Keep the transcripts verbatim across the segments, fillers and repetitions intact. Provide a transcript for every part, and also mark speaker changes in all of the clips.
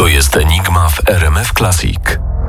Speaker 1: jest Enigma w R M F Classic.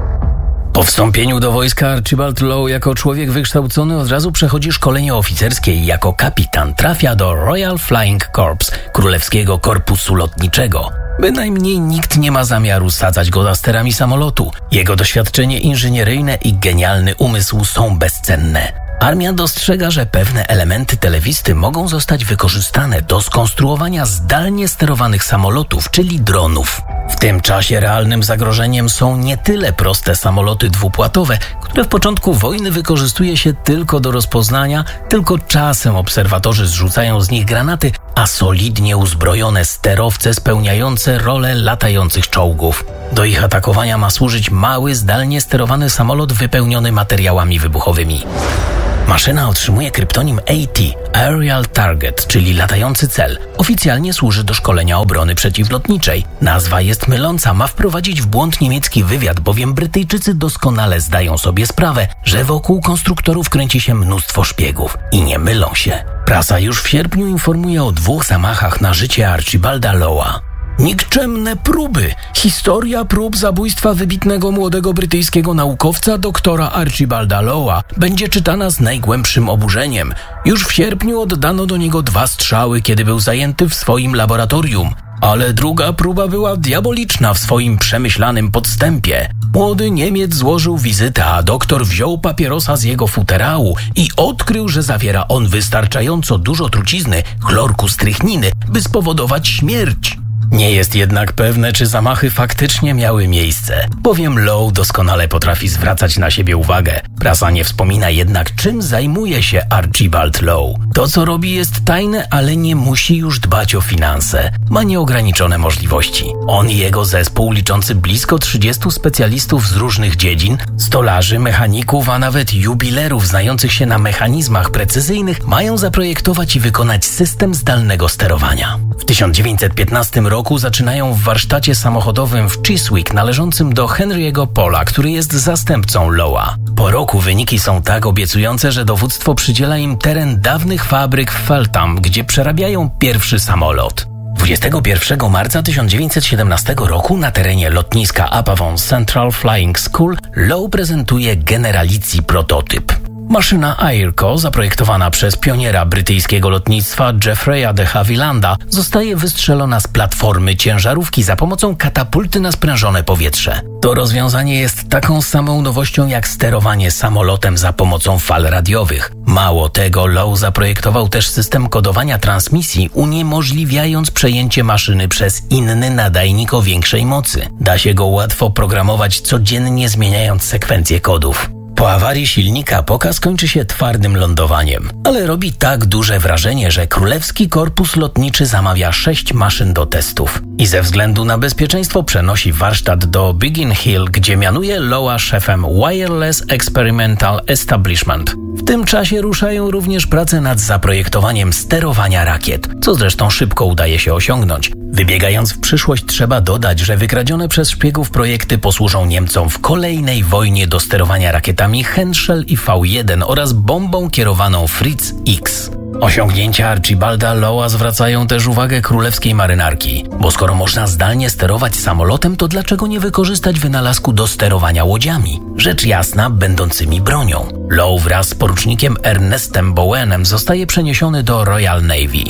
Speaker 2: Po wstąpieniu do wojska Archibald Lowe jako człowiek wykształcony od razu przechodzi szkolenie oficerskie i jako kapitan trafia do Royal Flying Corps, Królewskiego Korpusu Lotniczego. Bynajmniej nikt nie ma zamiaru sadzać go za sterami samolotu. Jego doświadczenie inżynieryjne i genialny umysł są bezcenne. Armia dostrzega, że pewne elementy telewisty mogą zostać wykorzystane do skonstruowania zdalnie sterowanych samolotów, czyli dronów. W tym czasie realnym zagrożeniem są nie tyle proste samoloty dwupłatowe, które w początku wojny wykorzystuje się tylko do rozpoznania, tylko czasem obserwatorzy zrzucają z nich granaty, a solidnie uzbrojone sterowce spełniające rolę latających czołgów. Do ich atakowania ma służyć mały, zdalnie sterowany samolot wypełniony materiałami wybuchowymi. Maszyna otrzymuje kryptonim A T, Aerial Target, czyli latający cel. Oficjalnie służy do szkolenia obrony przeciwlotniczej. Nazwa jest myląca, ma wprowadzić w błąd niemiecki wywiad, bowiem Brytyjczycy doskonale zdają sobie sprawę, że wokół konstruktorów kręci się mnóstwo szpiegów. I nie mylą się. Prasa już w sierpniu informuje o dwóch zamachach na życie Archibalda Lowe'a. Nikczemne próby. Historia prób zabójstwa wybitnego młodego brytyjskiego naukowca doktora Archibalda Lowe'a będzie czytana z najgłębszym oburzeniem. Już w sierpniu oddano do niego dwa strzały, kiedy był zajęty w swoim laboratorium. Ale druga próba była diaboliczna w swoim przemyślanym podstępie. Młody Niemiec złożył wizytę, a doktor wziął papierosa z jego futerału i odkrył, że zawiera on wystarczająco dużo trucizny, chlorku strychniny, by spowodować śmierć. Nie jest jednak pewne, czy zamachy faktycznie miały miejsce, bowiem Lowe doskonale potrafi zwracać na siebie uwagę. Prasa nie wspomina jednak, czym zajmuje się Archibald Lowe. To, co robi, jest tajne, ale nie musi już dbać o finanse. Ma nieograniczone możliwości. On i jego zespół, liczący blisko trzydziestu specjalistów z różnych dziedzin, stolarzy, mechaników, a nawet jubilerów znających się na mechanizmach precyzyjnych, mają zaprojektować i wykonać system zdalnego sterowania. W tysiąc dziewięćset piętnastym roku zaczynają w warsztacie samochodowym w Chiswick należącym do Henry'ego Pola, który jest zastępcą Lowe'a. Po roku wyniki są tak obiecujące, że dowództwo przydziela im teren dawnych fabryk w Feltham, gdzie przerabiają pierwszy samolot. dwudziestego pierwszego marca tysiąc dziewięćset siedemnastego roku na terenie lotniska Apavan Central Flying School Lowe prezentuje generalicji prototyp. Maszyna Airco, zaprojektowana przez pioniera brytyjskiego lotnictwa Jeffreya de Havilanda, zostaje wystrzelona z platformy ciężarówki za pomocą katapulty na sprężone powietrze. To rozwiązanie jest taką samą nowością jak sterowanie samolotem za pomocą fal radiowych. Mało tego, Lowe zaprojektował też system kodowania transmisji, uniemożliwiając przejęcie maszyny przez inny nadajnik o większej mocy. Da się go łatwo programować, codziennie zmieniając sekwencję kodów. Po awarii silnika pokaz kończy się twardym lądowaniem, ale robi tak duże wrażenie, że Królewski Korpus Lotniczy zamawia sześć maszyn do testów i ze względu na bezpieczeństwo przenosi warsztat do Biggin Hill, gdzie mianuje Lowe'a szefem Wireless Experimental Establishment. W tym czasie ruszają również prace nad zaprojektowaniem sterowania rakiet, co zresztą szybko udaje się osiągnąć. Wybiegając w przyszłość, trzeba dodać, że wykradzione przez szpiegów projekty posłużą Niemcom w kolejnej wojnie do sterowania rakietami Henschel i V jeden oraz bombą kierowaną Fritz X. Osiągnięcia Archibalda Lowe'a zwracają też uwagę królewskiej marynarki, bo skoro można zdalnie sterować samolotem, to dlaczego nie wykorzystać wynalazku do sterowania łodziami? Rzecz jasna, będącymi bronią. Lowe wraz z porucznikiem Ernestem Bowenem zostaje przeniesiony do Royal Navy.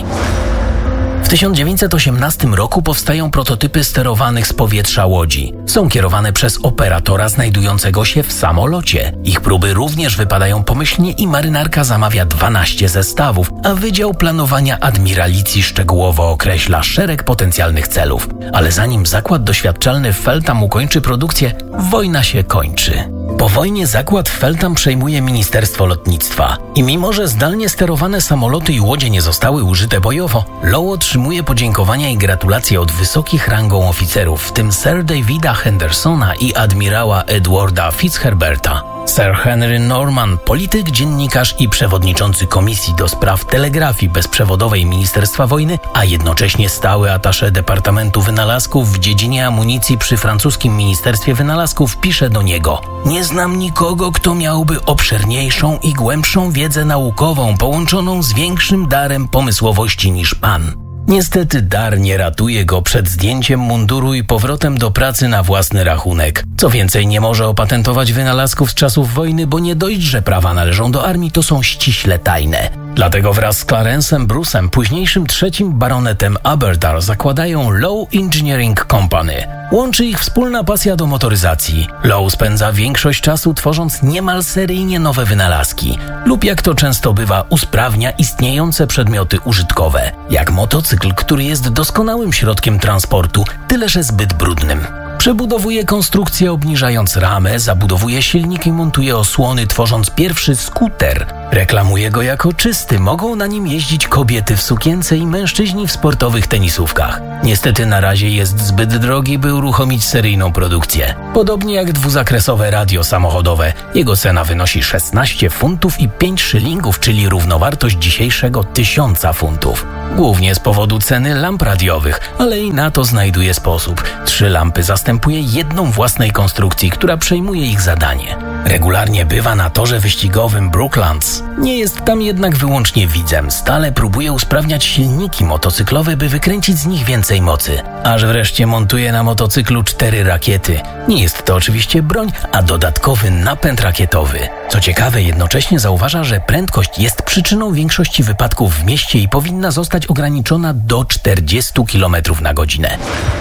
Speaker 2: W tysiąc dziewięćset osiemnastym roku powstają prototypy sterowanych z powietrza łodzi. Są kierowane przez operatora znajdującego się w samolocie. Ich próby również wypadają pomyślnie i marynarka zamawia dwanaście zestawów, a Wydział Planowania Admiralicji szczegółowo określa szereg potencjalnych celów. Ale zanim zakład doświadczalny w Feltham ukończy produkcję, wojna się kończy. Po wojnie zakład w Feltham przejmuje Ministerstwo Lotnictwa i mimo, że zdalnie sterowane samoloty i łodzie nie zostały użyte bojowo, Lowe otrzymuje podziękowania i gratulacje od wysokich rangą oficerów, w tym Sir Davida Hendersona i admirała Edwarda Fitzherberta. Sir Henry Norman, polityk, dziennikarz i przewodniczący Komisji do Spraw Telegrafii Bezprzewodowej Ministerstwa Wojny, a jednocześnie stały attaché Departamentu Wynalazków w dziedzinie amunicji przy francuskim Ministerstwie Wynalazków, pisze do niego: nie znam nikogo, kto miałby obszerniejszą i głębszą wiedzę naukową połączoną z większym darem pomysłowości niż pan. Niestety dar nie ratuje go przed zdjęciem munduru i powrotem do pracy na własny rachunek. Co więcej, nie może opatentować wynalazków z czasów wojny, bo nie dość, że prawa należą do armii, to są ściśle tajne. Dlatego wraz z Clarence'em Bruce'em, późniejszym trzecim baronetem Aberdare, zakładają Low Engineering Company. Łączy ich wspólna pasja do motoryzacji. Low spędza większość czasu tworząc niemal seryjnie nowe wynalazki lub, jak to często bywa, usprawnia istniejące przedmioty użytkowe, jak motocykl, który jest doskonałym środkiem transportu, tyle że zbyt brudnym. Przebudowuje konstrukcję, obniżając ramę, zabudowuje silnik i montuje osłony, tworząc pierwszy skuter. Reklamuje go jako czysty, mogą na nim jeździć kobiety w sukience i mężczyźni w sportowych tenisówkach. Niestety na razie jest zbyt drogi, by uruchomić seryjną produkcję. Podobnie jak dwuzakresowe radio samochodowe, jego cena wynosi szesnaście funtów i pięć szylingów, czyli równowartość dzisiejszego tysiąca funtów. Głównie z powodu ceny lamp radiowych, ale i na to znajduje sposób. Trzy lampy zastępuje jedną własnej konstrukcji, która przejmuje ich zadanie. Regularnie bywa na torze wyścigowym Brooklands. Nie jest tam jednak wyłącznie widzem. Stale próbuje usprawniać silniki motocyklowe, by wykręcić z nich więcej mocy. Aż wreszcie montuje na motocyklu cztery rakiety. Nie jest to oczywiście broń, a dodatkowy napęd rakietowy. Co ciekawe, jednocześnie zauważa, że prędkość jest przyczyną większości wypadków w mieście i powinna zostać ograniczona do czterdziestu kilometrów na godzinę.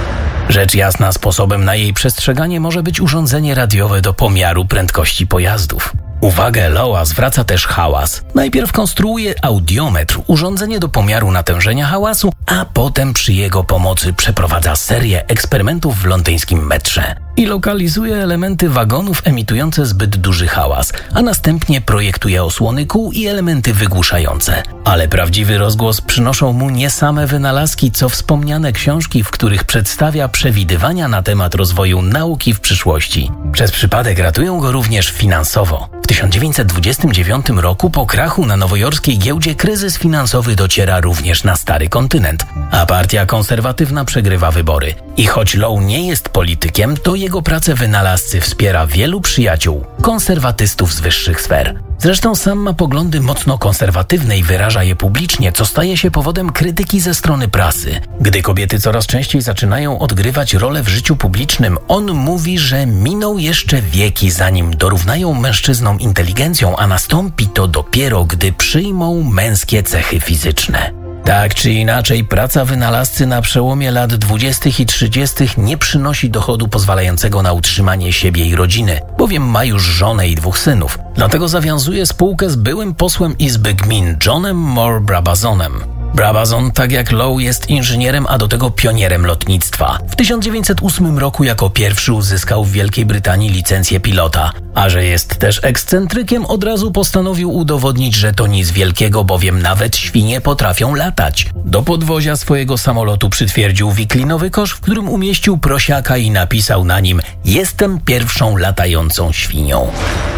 Speaker 2: Rzecz jasna, sposobem na jej przestrzeganie może być urządzenie radiowe do pomiaru prędkości pojazdów. Uwagę Lowa zwraca też hałas. Najpierw konstruuje audiometr, urządzenie do pomiaru natężenia hałasu, a potem przy jego pomocy przeprowadza serię eksperymentów w londyńskim metrze i lokalizuje elementy wagonów emitujące zbyt duży hałas, a następnie projektuje osłony kół i elementy wygłuszające. Ale prawdziwy rozgłos przynoszą mu nie same wynalazki, co wspomniane książki, w których przedstawia przewidywania na temat rozwoju nauki w przyszłości. Przez przypadek ratują go również finansowo. W tysiąc dziewięćset dwudziestym dziewiątym roku po krachu na nowojorskiej giełdzie kryzys finansowy dociera również na stary kontynent, a partia konserwatywna przegrywa wybory. I choć Low nie jest politykiem, to jego pracę wynalazcy wspiera wielu przyjaciół, konserwatystów z wyższych sfer. Zresztą sam ma poglądy mocno konserwatywne i wyraża je publicznie, co staje się powodem krytyki ze strony prasy. Gdy kobiety coraz częściej zaczynają odgrywać rolę w życiu publicznym, on mówi, że miną jeszcze wieki, zanim dorównają mężczyznom inteligencją, a nastąpi to dopiero, gdy przyjmą męskie cechy fizyczne. Tak czy inaczej, praca wynalazcy na przełomie lat dwudziestych i trzydziestych nie przynosi dochodu pozwalającego na utrzymanie siebie i rodziny, bowiem ma już żonę i dwóch synów. Dlatego zawiązuje spółkę z byłym posłem Izby Gmin Johnem Moore Brabazonem. Brabazon, tak jak Low, jest inżynierem, a do tego pionierem lotnictwa. W tysiąc dziewięćset ósmym roku jako pierwszy uzyskał w Wielkiej Brytanii licencję pilota. A że jest też ekscentrykiem, od razu postanowił udowodnić, że to nic wielkiego, bowiem nawet świnie potrafią latać. Do podwozia swojego samolotu przytwierdził wiklinowy kosz, w którym umieścił prosiaka i napisał na nim: „Jestem pierwszą latającą świnią”.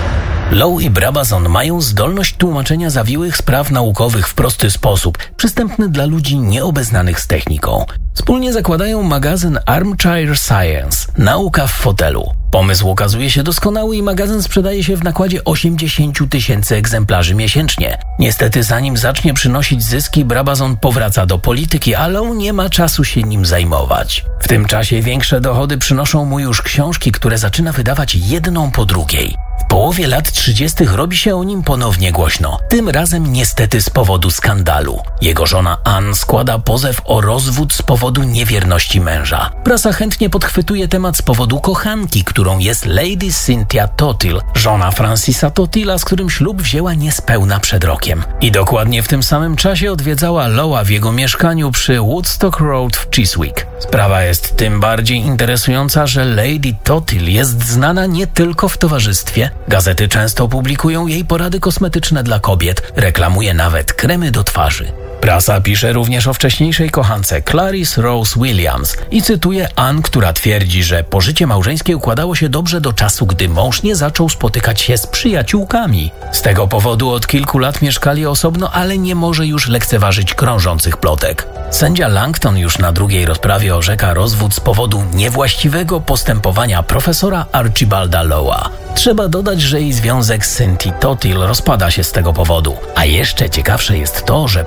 Speaker 2: Low i Brabazon mają zdolność tłumaczenia zawiłych spraw naukowych w prosty sposób, przystępny dla ludzi nieobeznanych z techniką. Wspólnie zakładają magazyn Armchair Science – Nauka w fotelu. Pomysł okazuje się doskonały i magazyn sprzedaje się w nakładzie osiemdziesięciu tysięcy egzemplarzy miesięcznie. Niestety, zanim zacznie przynosić zyski, Brabazon powraca do polityki, a Low nie ma czasu się nim zajmować. W tym czasie większe dochody przynoszą mu już książki, które zaczyna wydawać jedną po drugiej. W połowie lat trzydziestych robi się o nim ponownie głośno, tym razem niestety z powodu skandalu. Jego żona Ann składa pozew o rozwód z powodu niewierności męża. Prasa chętnie podchwytuje temat z powodu kochanki, którą jest Lady Cynthia Totill, żona Francisa Totilla, z którym ślub wzięła niespełna przed rokiem. I dokładnie w tym samym czasie odwiedzała Lowa w jego mieszkaniu przy Woodstock Road w Chiswick. Sprawa jest tym bardziej interesująca, że Lady Totill jest znana nie tylko w towarzystwie. Gazety często publikują jej porady kosmetyczne dla kobiet, reklamuje nawet kremy do twarzy. Prasa pisze również o wcześniejszej kochance Clarice Rose Williams i cytuje Ann, która twierdzi, że pożycie małżeńskie układało się dobrze do czasu, gdy mąż nie zaczął spotykać się z przyjaciółkami. Z tego powodu od kilku lat mieszkali osobno, ale nie może już lekceważyć krążących plotek. Sędzia Langton już na drugiej rozprawie orzeka rozwód z powodu niewłaściwego postępowania profesora Archibalda Lowa. Trzeba dodać, że jej związek z Cynthia Totill rozpada się z tego powodu. A jeszcze ciekawsze jest to, że po roku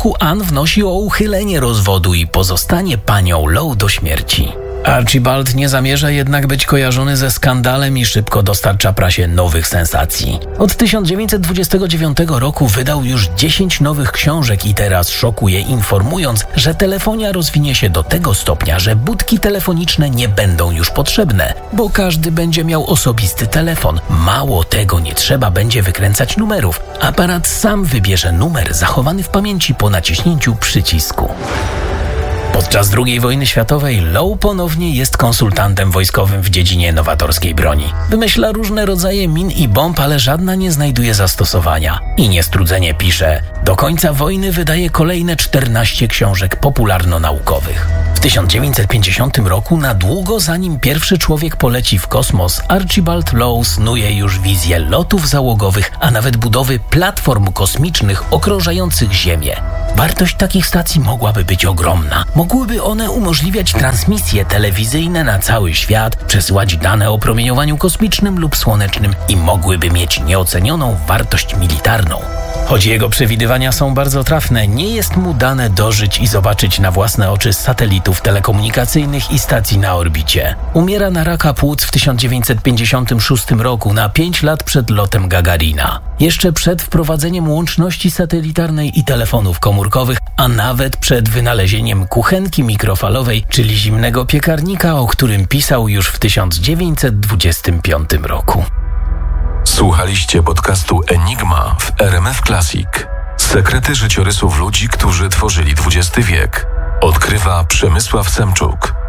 Speaker 2: roku Ann wnosi o uchylenie rozwodu i pozostanie panią Lowe do śmierci. Archibald nie zamierza jednak być kojarzony ze skandalem i szybko dostarcza prasie nowych sensacji. Od tysiąc dziewięćset dwudziestego dziewiątego roku wydał już dziesięć nowych książek i teraz szokuje, informując, że telefonia rozwinie się do tego stopnia, że budki telefoniczne nie będą już potrzebne, bo każdy będzie miał osobisty telefon. Mało tego, nie trzeba będzie wykręcać numerów. Aparat sam wybierze numer zachowany w pamięci po naciśnięciu przycisku. Podczas drugiej wojny światowej Lowe ponownie jest konsultantem wojskowym w dziedzinie nowatorskiej broni. Wymyśla różne rodzaje min i bomb, ale żadna nie znajduje zastosowania. I niestrudzenie pisze: do końca wojny wydaje kolejne czternaście książek popularno-naukowych. W tysiąc dziewięćset pięćdziesiątym roku, na długo zanim pierwszy człowiek poleci w kosmos, Archibald Lowe snuje już wizję lotów załogowych, a nawet budowy platform kosmicznych okrążających Ziemię. Wartość takich stacji mogłaby być ogromna. Mogłyby one umożliwiać transmisje telewizyjne na cały świat, przesyłać dane o promieniowaniu kosmicznym lub słonecznym i mogłyby mieć nieocenioną wartość militarną. Choć jego przewidywania są bardzo trafne, nie jest mu dane dożyć i zobaczyć na własne oczy satelitów telekomunikacyjnych i stacji na orbicie. Umiera na raka płuc w tysiąc dziewięćset pięćdziesiątym szóstym roku, na pięć lat przed lotem Gagarina. Jeszcze przed wprowadzeniem łączności satelitarnej i telefonów komórkowych, a nawet przed wynalezieniem kuchenki mikrofalowej, czyli zimnego piekarnika, o którym pisał już w tysiąc dziewięćset dwudziestym piątym roku.
Speaker 1: Słuchaliście podcastu Enigma w R M F Classic. Sekrety życiorysów ludzi, którzy tworzyli dwudziesty wiek. Odkrywa Przemysław Semczuk.